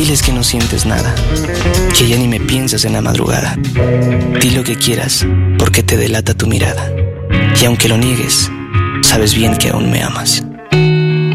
Diles que no sientes nada, que ya ni me piensas en la madrugada. Di lo que quieras, porque te delata tu mirada. Y aunque lo niegues, sabes bien que aún me amas.